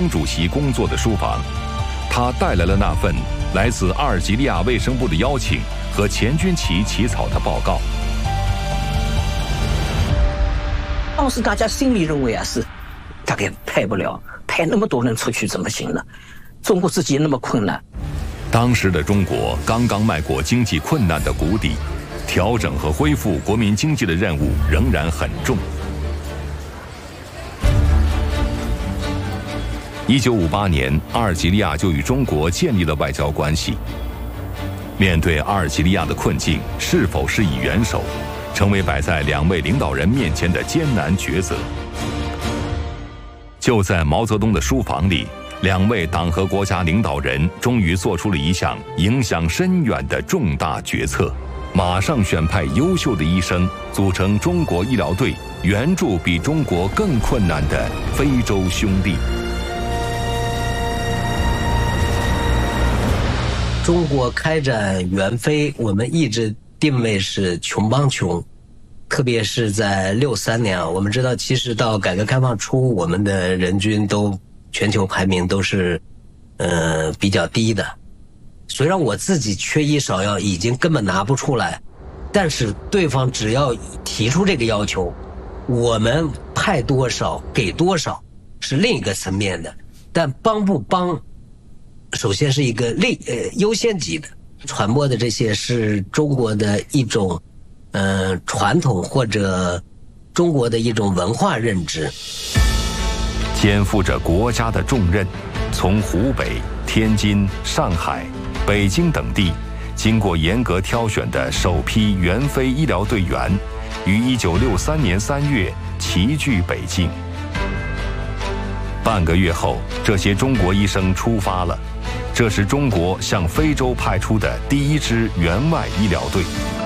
峰主席工作的书房，他带来了那份来自阿尔及利亚卫生部的邀请和钱军旗起草的报告。 当时大家心里认为是大概派不了，派那么多人出去怎么行呢？中国自己那么困难。 当时的中国刚刚迈过经济困难的谷底，调整和恢复国民经济的任务仍然很重。1958年，阿尔及利亚就与中国建立了外交关系。面对阿尔及利亚的困境，是否施以援手，成为摆在两位领导人面前的艰难抉择。就在毛泽东的书房里，两位党和国家领导人终于做出了一项影响深远的重大决策，马上选派优秀的医生组成中国医疗队，援助比中国更困难的非洲兄弟。 中国开展援非，我们一直定位是穷帮穷，特别是在63年，我们知道其实到改革开放初，我们的人均都全球排名都是比较低的。虽然我自己缺医少药已经根本拿不出来，但是对方只要提出这个要求，我们派多少给多少是另一个层面的，但帮不帮首先是一个优先级的。传播的这些是中国的一种传统或者中国的一种文化认知。 肩负着国家的重任，从湖北、天津、上海、北京等地经过严格挑选的首批援非医疗队员，于1963年3月齐聚北京。半个月后，这些中国医生出发了。这是中国向非洲派出的第一支援外医疗队。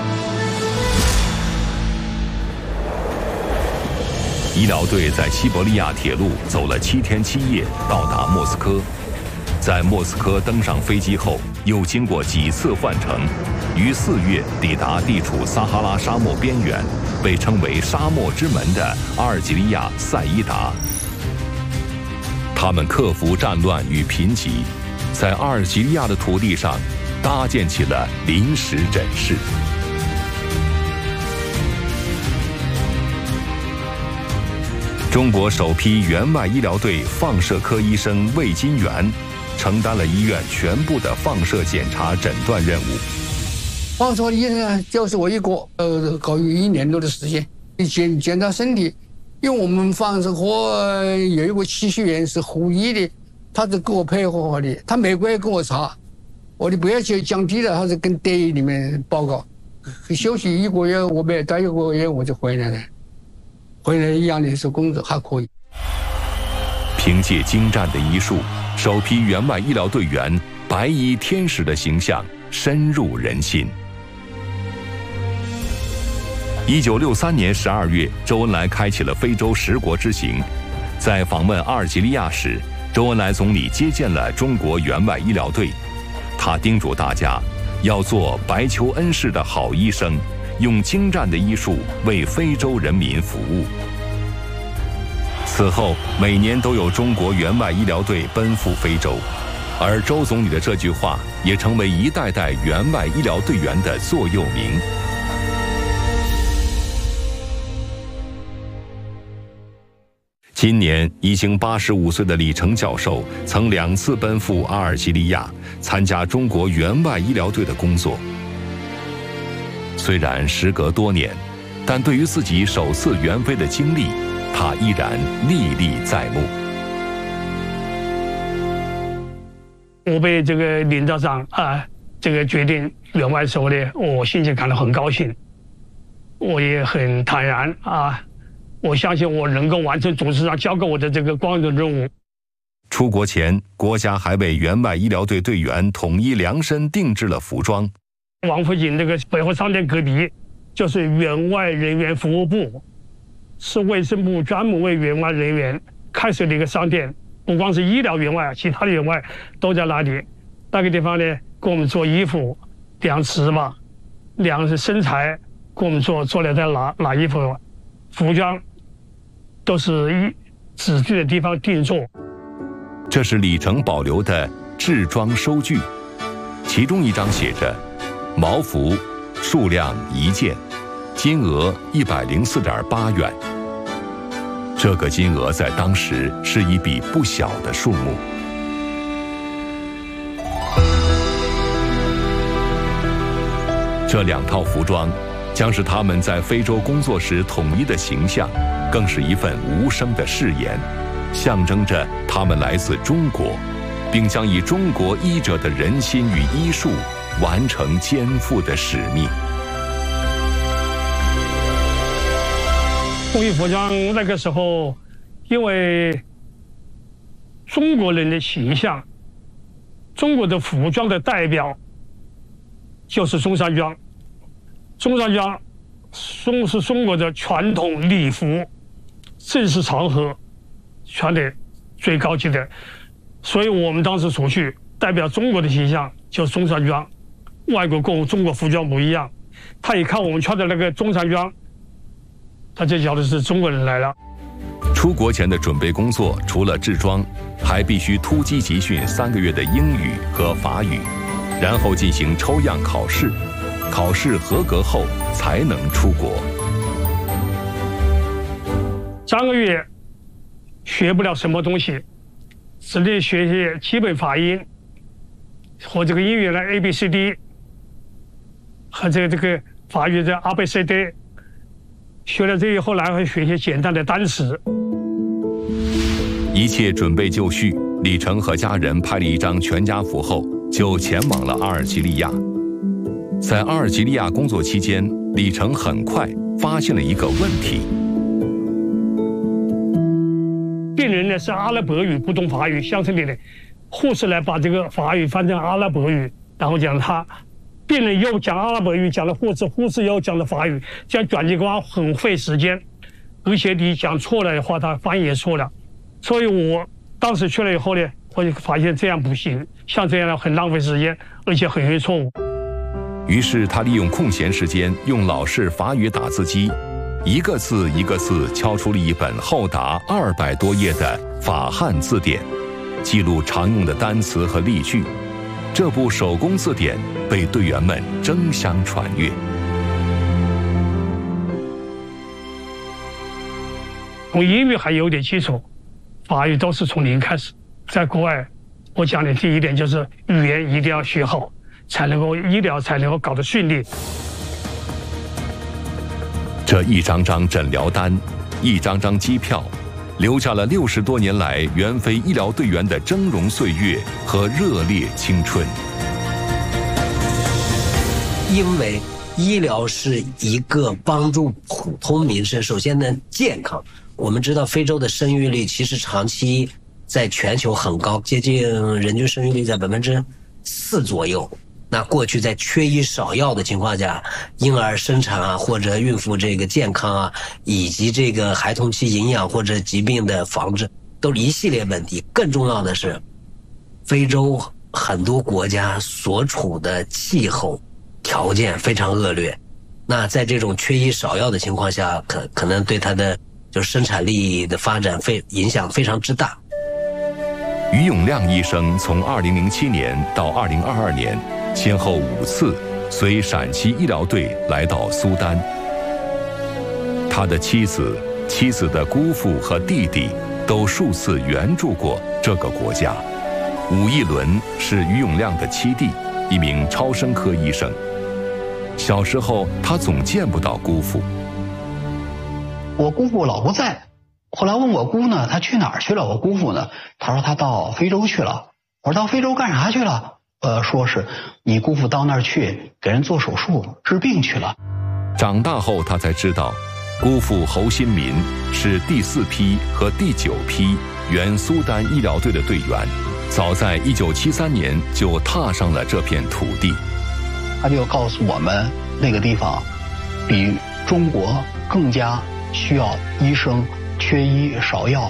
医疗队在西伯利亚铁路走了7天7夜，到达莫斯科。在莫斯科登上飞机后，又经过几次换乘，于4月抵达地处撒哈拉沙漠边缘，被称为沙漠之门的阿尔及利亚塞伊达。他们克服战乱与贫瘠，在阿尔及利亚的土地上搭建起了临时诊室。中国首批援外医疗队放射科医生魏金元承担了医院全部的放射检查诊断任务。 放射医生就是我一个，搞1年多的时间，检查身体。因为我们放射科有一个期序员是湖医的，他是跟我配合的，他每个月跟我查，我的不要求降低了，他是跟队里面报告。休息1个月，我没待1个月我就回来了。回来一样的是工作还可以。 凭借精湛的医术，首批援外医疗队员白衣天使的形象深入人心。1963年12月，周恩来开启了非洲10国之行。在访问阿尔及利亚时，周恩来总理接见了中国援外医疗队，他叮嘱大家要做白求恩式的好医生，用精湛的医术为非洲人民服务。此后，每年都有中国援外医疗队奔赴非洲，而周总理的这句话也成为一代代援外医疗队员的座右铭。今年已经85岁的李成教授曾2次奔赴阿尔及利亚，参加中国援外医疗队的工作。虽然时隔多年，但对于自己首次援非的经历，他依然历历在目。 我被这个领导长这个决定援外时候呢，我心情感到很高兴，我也很坦然我相信我能够完成组织上交给我的这个光荣任务。 出国前，国家还为援外医疗队队员统一量身定制了服装。 王府井那个百货商店隔壁就是援外人员服务部，是卫生部专门为援外人员开设的一个商店，不光是医疗援外，其他的援外都在那里。那个地方呢，给我们做衣服、量尺码、量身材，给我们做了在拿衣服、服装，都是指定的地方定做。 这是李成保留的制装收据，其中一张写着毛服数量1件，金额104.8元。这个金额在当时是一笔不小的数目。这2套服装将是他们在非洲工作时统一的形象，更是一份无声的誓言，象征着他们来自中国，并将以中国医者的人心与医术完成肩负的使命。 工艺服装那个时候，因为中国人的形象，中国的服装的代表就是中山装。中山装是中国的传统礼服，正式场合穿的最高级的，所以我们当时出去代表中国的形象就是中山装。外国跟中国服装不一样，他一看我们穿的那个中山装，他就晓得是中国人来了。 出国前的准备工作除了制装，还必须突击集训3个月的英语和法语，然后进行抽样考试，考试合格后才能出国。 3个月学不了什么东西，只能学些基本发音和这个英语的 ABCD 和这个法语的 ABCD。学了这以后，然后学一些简单的单词。 一切准备就绪，李成和家人拍了一张全家福后，就前往了阿尔及利亚。在阿尔及利亚工作期间，李成很快发现了一个问题： 病人呢是阿拉伯语，不懂法语，乡村里的护士来把这个法语翻成阿拉伯语，然后讲他。病人又讲阿拉伯语，讲了护士又讲了法语，这样转接光很费时间，而且你讲错了的话，他翻译也错了。所以我当时去了以后呢，我就发现这样不行，像这样很浪费时间，而且很容易错误。 于是他利用空闲时间，用老式法语打字机，一个字一个字敲出了一本厚达200多页的法汉字典，记录常用的单词和例句。这部手工字典被队员们争相传阅。 我英语还有点基础，法语都是从0开始。在国外，我讲的第一点就是语言一定要学好，才能够医疗才能够搞得顺利。 这一张张诊疗单，一张张机票，留下了60多年来援非医疗队员的峥嵘岁月和热烈青春。 因为医疗是一个帮助普通民生，首先呢健康。我们知道非洲的生育率其实长期在全球很高，接近人均生育率在4%左右。那过去在缺医少药的情况下，婴儿生产啊，或者孕妇这个健康啊，以及这个孩童期营养或者疾病的防治，都是一系列问题。更重要的是，非洲很多国家所处的气候条件非常恶劣，那在这种缺医少药的情况下，可能对它的就是生产力的发展影响非常之大。 于永亮医生从2007年到2022年，先后5次随陕西医疗队来到苏丹。他的妻子的姑父和弟弟都数次援助过这个国家。武义伦是于永亮的7弟，一名超声科医生。小时候他总见不到姑父。 我姑父老不在，后来问我姑呢，他去哪儿去了？我姑父呢，他说他到非洲去了。我说到非洲干啥去了？说是你姑父到那儿去给人做手术治病去了。 长大后他才知道，姑父侯新民是第4批和第9批原苏丹医疗队的队员，早在1973年就踏上了这片土地。 他就告诉我们，那个地方比中国更加需要医生，缺医少药。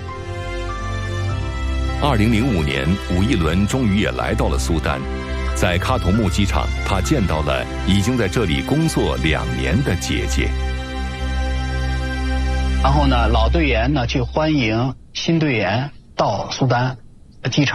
2005年，武义伦终于也来到了苏丹，在喀土穆机场，他见到了已经在这里工作2年的姐姐。 然后呢，老队员呢去欢迎新队员到苏丹机场。